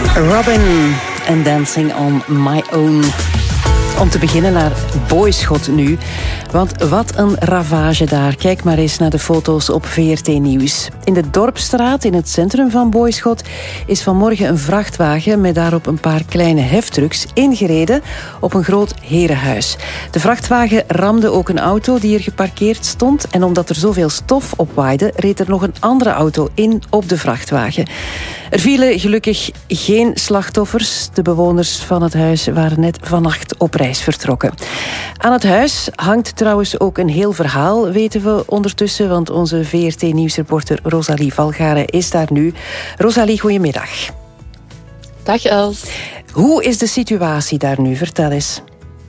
Robin en Dancing on My Own. Om te beginnen naar Boyschot nu. Want wat een ravage daar. Kijk maar eens naar de foto's op VRT Nieuws. In de Dorpsstraat, in het centrum van Boyschot, is vanmorgen een vrachtwagen met daarop een paar kleine heftrucks ingereden op een groot herenhuis. De vrachtwagen ramde ook een auto die er geparkeerd stond. En omdat er zoveel stof opwaaide, reed er nog een andere auto in op de vrachtwagen. Er vielen gelukkig geen slachtoffers. De bewoners van het huis waren net vannacht op reis vertrokken. Aan het huis hangt trouwens ook een heel verhaal, weten we ondertussen, want onze VRT-nieuwsreporter Rosalie Valgare is daar nu. Rosalie, goedemiddag. Dag Els. Hoe is de situatie daar nu? Vertel eens.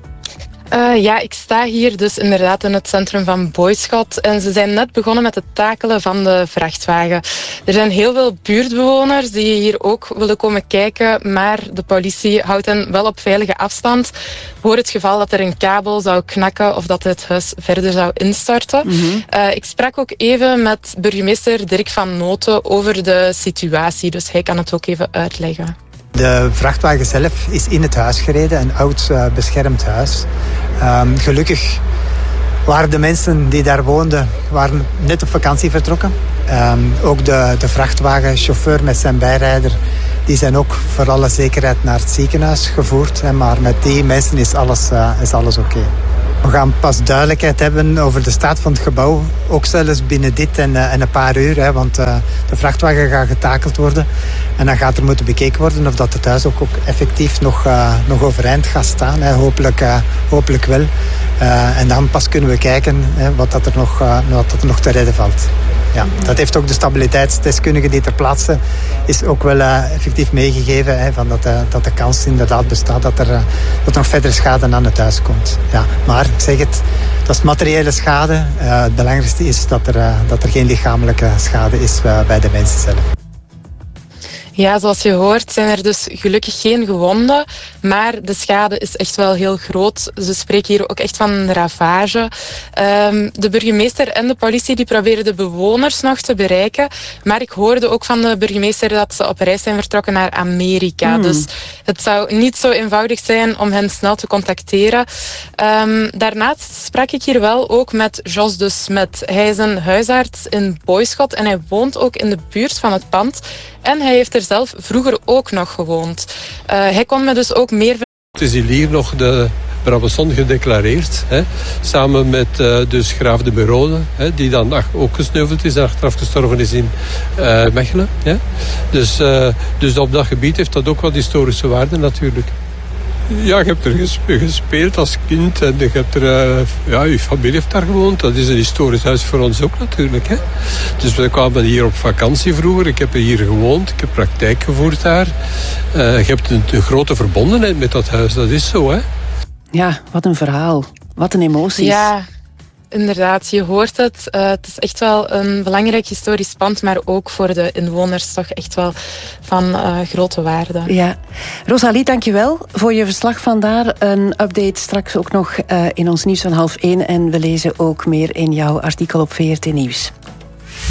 Ik sta hier dus inderdaad in het centrum van Boyschot. En ze zijn net begonnen met het takelen van de vrachtwagen. Er zijn heel veel buurtbewoners die hier ook willen komen kijken. Maar de politie houdt hen wel op veilige afstand. Voor het geval dat er een kabel zou knakken of dat het huis verder zou instorten. Mm-hmm. Ik sprak ook even met burgemeester Dirk van Noten over de situatie. Dus hij kan het ook even uitleggen. De vrachtwagen zelf is in het huis gereden, een oud beschermd huis. Gelukkig waren de mensen die daar woonden waren net op vakantie vertrokken. Ook de vrachtwagenchauffeur met zijn bijrijder, die zijn ook voor alle zekerheid naar het ziekenhuis gevoerd. Maar met die mensen is alles oké. We gaan pas duidelijkheid hebben over de staat van het gebouw. Ook zelfs binnen dit en een paar uur. Want de vrachtwagen gaat getakeld worden. En dan gaat er moeten bekeken worden of dat het huis ook effectief nog overeind gaat staan. Hopelijk wel. En dan pas kunnen we kijken wat er nog te redden valt. Ja, dat heeft ook de stabiliteitsdeskundige die ter plaatse is ook wel effectief meegegeven. Van dat de kans inderdaad bestaat dat er nog verder schade aan het huis komt. Ja, maar ik zeg het, dat is materiële schade. Het belangrijkste is dat er geen lichamelijke schade is bij de mensen zelf. Ja, zoals je hoort zijn er dus gelukkig geen gewonden, maar de schade is echt wel heel groot. Ze spreken hier ook echt van een ravage. De burgemeester en de politie die proberen de bewoners nog te bereiken, maar ik hoorde ook van de burgemeester dat ze op reis zijn vertrokken naar Amerika. Dus het zou niet zo eenvoudig zijn om hen snel te contacteren. Daarnaast sprak ik hier wel ook met Jos de Smet. Hij is een huisarts in Boyschot en hij woont ook in de buurt van het pand. En hij heeft er zelf vroeger ook nog gewoond. Hij kon me dus ook meer... Het is hier nog de Brabantson gedeclareerd. Samen met dus graaf de Merode, die dan ook gesneuveld is en achteraf gestorven is in Mechelen. Dus op dat gebied heeft dat ook wat historische waarde natuurlijk. Ja, je hebt er gespeeld als kind en je hebt je familie heeft daar gewoond. Dat is een historisch huis voor ons ook natuurlijk. Dus we kwamen hier op vakantie vroeger. Ik heb hier gewoond, ik heb praktijk gevoerd daar. Je hebt een grote verbondenheid met dat huis, dat is zo, hè? Ja, wat een verhaal. Wat een emoties. Ja, inderdaad, je hoort het. Het is echt wel een belangrijk historisch pand, maar ook voor de inwoners toch echt wel van grote waarde. Ja. Rosalie, dankjewel voor je verslag vandaar. Een update straks ook nog in ons nieuws van 12:30 en we lezen ook meer in jouw artikel op VRT Nieuws.